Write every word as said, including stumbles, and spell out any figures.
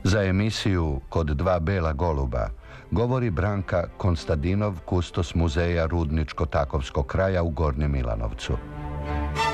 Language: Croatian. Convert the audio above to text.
Za emisiju Kod dva bela goluba govori Branka Konstadinov, kustos muzeja Rudničko-Takovskog kraja u Gornjem Milanovcu.